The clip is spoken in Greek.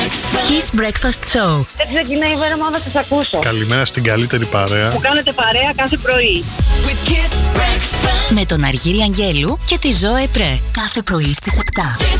Kiss Breakfast Show. Έτσι ξεκινάει η μέρα μου, να σας ακούσω. Καλημέρα στην καλύτερη παρέα. Που κάνετε παρέα κάθε πρωί. Με τον Αργύρη Αγγέλου και τη Ζωέ Πρέ. Κάθε πρωί στις 7.